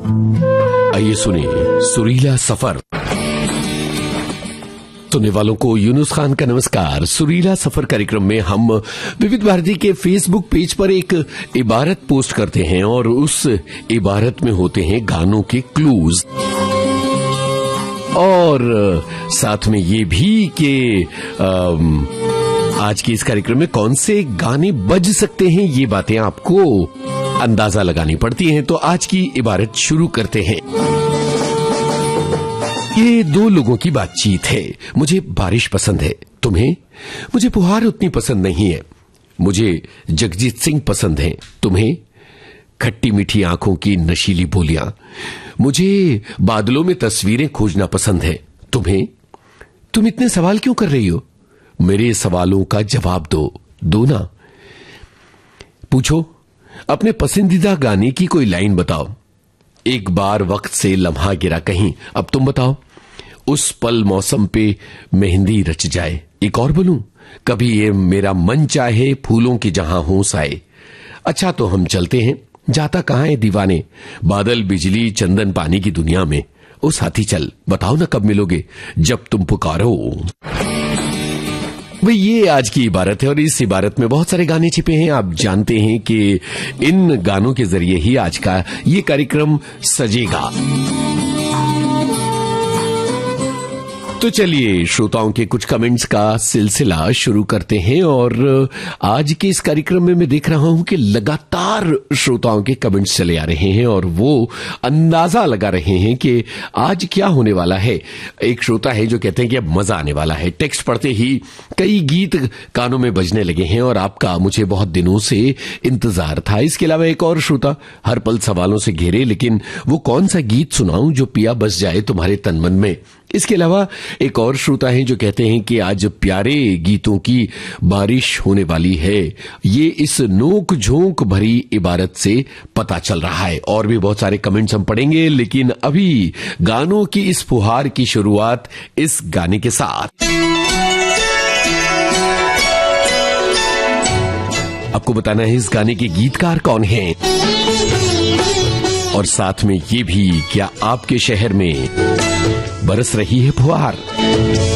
आइए सुने सुरीला सफर। सुनने वालों को यूनुस खान का नमस्कार। सुरीला सफर कार्यक्रम में हम विविध भारती के फेसबुक पेज पर एक इबारत पोस्ट करते हैं और उस इबारत में होते हैं गानों के क्लूज और साथ में ये भी कि आज के इस कार्यक्रम में कौन से गाने बज सकते हैं, ये बातें आपको अंदाजा लगानी पड़ती हैं। तो आज की इबारत शुरू करते हैं। ये दो लोगों की बातचीत है। मुझे बारिश पसंद है, तुम्हें? मुझे फुहार उतनी पसंद नहीं है। मुझे जगजीत सिंह पसंद है, तुम्हें? खट्टी मीठी आंखों की नशीली बोलियां। मुझे बादलों में तस्वीरें खोजना पसंद है, तुम्हें? तुम इतने सवाल क्यों कर रही हो? मेरे सवालों का जवाब दो ना। पूछो, अपने पसंदीदा गाने की कोई लाइन बताओ। एक बार वक्त से लम्हा गिरा कहीं, अब तुम बताओ। उस पल मौसम पे मेहंदी रच जाए। एक और बोलूं, कभी ये मेरा मन चाहे फूलों की जहां होश आए। अच्छा तो हम चलते हैं, जाता कहां है दीवाने, बादल बिजली चंदन पानी की दुनिया में। ओ साथी चल, बताओ ना कब मिलोगे, जब तुम पुकारो। भाई ये आज की इबारत है और इस इबारत में बहुत सारे गाने छिपे हैं। आप जानते हैं कि इन गानों के जरिए ही आज का ये कार्यक्रम सजेगा। तो चलिए श्रोताओं के कुछ कमेंट्स का सिलसिला शुरू करते हैं और आज के इस कार्यक्रम में मैं देख रहा हूं कि लगातार श्रोताओं के कमेंट्स चले आ रहे हैं और वो अंदाजा लगा रहे हैं कि आज क्या होने वाला है। एक श्रोता है जो कहते हैं कि अब मजा आने वाला है। टेक्स्ट पढ़ते ही कई गीत कानों में बजने लगे हैं और आपका मुझे बहुत दिनों से इंतजार था। इसके अलावा एक और श्रोता हर पल सवालों से घेरे, लेकिन वो कौन सा गीत सुनाऊं जो पिया बस जाए तुम्हारे तन मन में। इसके अलावा एक और श्रोता हैं जो कहते हैं कि आज प्यारे गीतों की बारिश होने वाली है। ये इस नोक झोंक भरी इबारत से पता चल रहा है। और भी बहुत सारे कमेंट्स हम पढ़ेंगे, लेकिन अभी गानों की इस फुहार की शुरुआत इस गाने के साथ। आपको बताना है इस गाने के गीतकार कौन हैं और साथ में ये भी, क्या आपके शहर में बरस रही है फुहार।